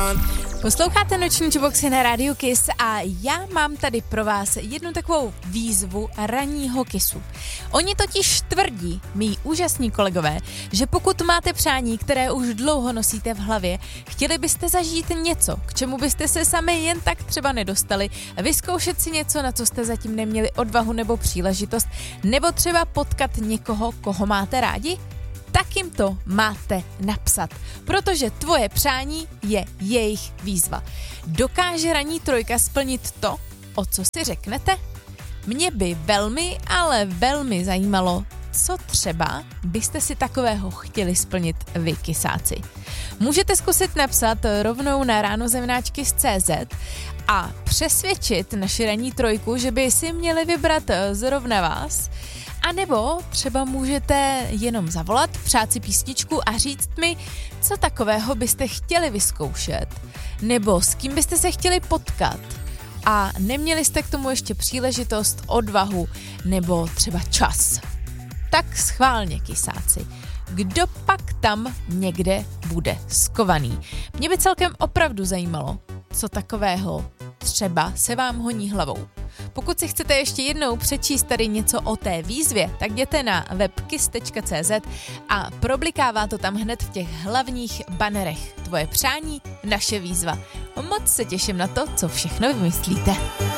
Posloucháte Noční Jukeboxy na Rádiu Kiss a já mám tady pro vás jednu takovou výzvu ranního kissu. Oni totiž tvrdí, mý úžasní kolegové, že pokud máte přání, které už dlouho nosíte v hlavě, chtěli byste zažít něco, k čemu byste se sami jen tak třeba nedostali, vyzkoušet si něco, na co jste zatím neměli odvahu nebo příležitost, nebo třeba potkat někoho, koho máte rádi, tak jim to máte napsat, protože tvoje přání je jejich výzva. Dokáže ranní trojka splnit to, o co si řeknete? Mě by velmi, ale velmi zajímalo, co třeba byste si takového chtěli splnit vy, kysáci. Můžete zkusit napsat rovnou na ránozemnáčky.cz a přesvědčit naši ranní trojku, že by si měli vybrat zrovna vás. A nebo třeba můžete jenom zavolat, přát si písničku a říct mi, co takového byste chtěli vyzkoušet, nebo s kým byste se chtěli potkat a neměli jste k tomu ještě příležitost, odvahu nebo třeba čas. Tak schválně, kysáci, kdo pak tam někde bude skovaný? Mě by celkem opravdu zajímalo, co takového třeba se vám honí hlavou. Pokud si chcete ještě jednou přečíst tady něco o té výzvě, tak jděte na webkiss.cz a problikává to tam hned v těch hlavních banerech. Tvoje přání, naše výzva. Moc se těším na to, co všechno vymyslíte.